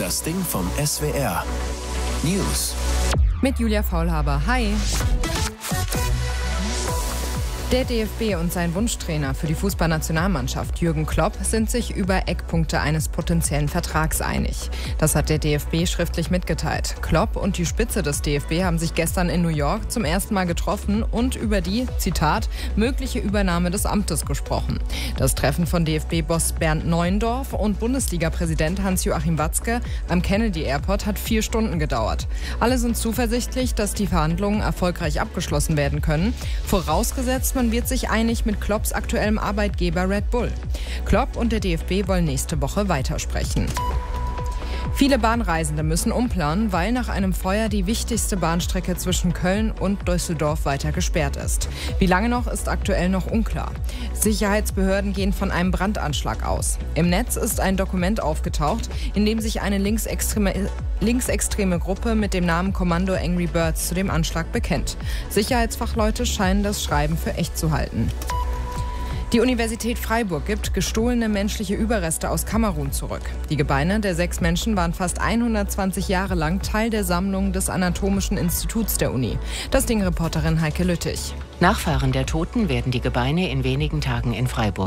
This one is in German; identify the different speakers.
Speaker 1: Das Ding vom SWR. News.
Speaker 2: Mit Julia Faulhaber. Hi. Der DFB und sein Wunschtrainer für die Fußballnationalmannschaft Jürgen Klopp sind sich über Eckpunkte eines potenziellen Vertrags einig. Das hat der DFB schriftlich mitgeteilt. Klopp und die Spitze des DFB haben sich gestern in New York zum ersten Mal getroffen und über die, Zitat, mögliche Übernahme des Amtes gesprochen. Das Treffen von DFB-Boss Bernd Neuendorf und Bundesliga-Präsident Hans-Joachim Watzke am Kennedy Airport hat 4 Stunden gedauert. Alle sind zuversichtlich, dass die Verhandlungen erfolgreich abgeschlossen werden können. Vorausgesetzt, man wird sich einig mit Klopps aktuellem Arbeitgeber Red Bull. Klopp und der DFB wollen nächste Woche weitersprechen. Viele Bahnreisende müssen umplanen, weil nach einem Feuer die wichtigste Bahnstrecke zwischen Köln und Düsseldorf weiter gesperrt ist. Wie lange noch, ist aktuell noch unklar. Sicherheitsbehörden gehen von einem Brandanschlag aus. Im Netz ist ein Dokument aufgetaucht, in dem sich eine linksextreme Gruppe mit dem Namen Kommando Angry Birds zu dem Anschlag bekennt. Sicherheitsfachleute scheinen das Schreiben für echt zu halten. Die Universität Freiburg gibt gestohlene menschliche Überreste aus Kamerun zurück. Die Gebeine der 6 Menschen waren fast 120 Jahre lang Teil der Sammlung des Anatomischen Instituts der Uni. Das Ding-Reporterin Heike Lüttich.
Speaker 3: Nachfahren der Toten werden die Gebeine in wenigen Tagen in Freiburg